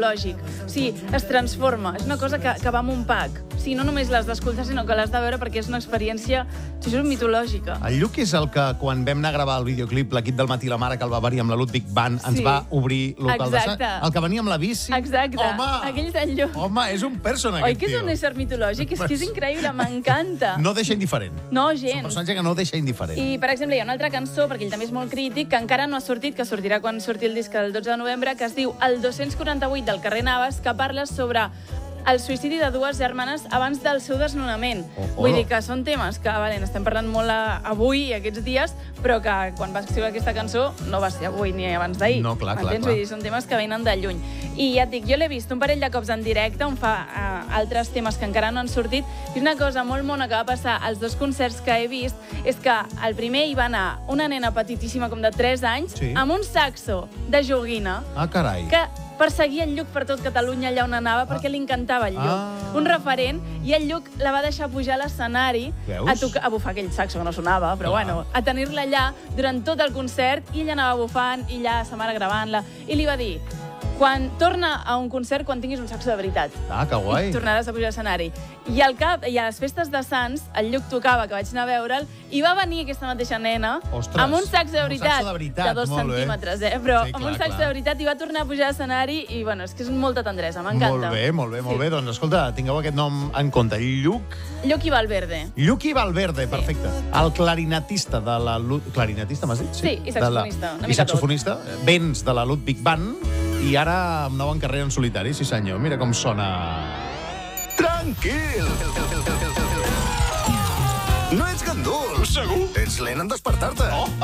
lògic. O sigui, es transforma. És una cosa que va amb un pack. O sigui, no només l'has d'escoltar, sinó que l'has de veure perquè és una experiència, mitològica. El Lluc és el que, quan vam anar a gravar el videoclip, l'equip del Matí i la Mare, que el va venir amb la Ludwig Band, ens va obrir local de sang. El que venia amb la bici. Exacte. Home, aquell és el Lluc. Home, és un person, aquest tio. Oi que és un ésser mitològic? És que és increïble, m'encanta. No deixa indiferent. No, És un gens. personatge que no deixa indiferent. I, per exemple, hi ha una altra cançó, perquè ell també és molt crític, que encara no ha sortit, que sortirà quan surti el disc el 12 de novembre, que es diu El 248 del carrer Navas, que parla sobre el suïcidi de dues germanes abans del seu desnonament. Vull dir que són temes que n'estem parlant molt avui, aquests dies, però que quan va escriure aquesta cançó no va ser avui ni abans d'ahir. No, clar. Vull dir, són temes que venen de lluny. I ja et dic, jo l'he vist un parell de cops en directe, on fa altres temes que encara no han sortit, i una cosa molt mona que va passar als 2 concerts que he vist és que al primer hi va anar una nena petitíssima, com de 3 anys, amb un saxo de joguina. Ah, carai. Que perseguia el Lluc per tot Catalunya allà on anava perquè li encantava el Lluc. Un referent, i el Lluc la va deixar pujar a l'escenari a bufar aquell saxo que no sonava, però bueno, a tenir-la allà durant tot el concert, i ella anava bufant, i allà sa mare gravant-la, i li va dir: quan torna a un concert, quan tinguis un saxo de veritat. Ah, que guai. I tornaràs a pujar a l'escenari. I a les festes de Sants, el Lluc tocava, que vaig anar a veure'l, i va venir aquesta mateixa nena amb un saxo de veritat, de 2 centímetres, però amb un saxo de veritat, i va tornar a pujar a l'escenari, i bueno, és que és molta tendresa, m'encanta. Molt bé. Doncs escolta, tingueu aquest nom en compte. Lluc i Valverde. Lluc i Valverde, perfecte. El clarinetista de la... Clarinetista, m'has dit? Sí, i saxofonista. I saxofonista. Vens de la Ludwig Band, i ara amb nova carrera en solitari, sí senyor. Mira com sona... Tranquil! No ets gandul. Segur? Ets lent en despertar-te.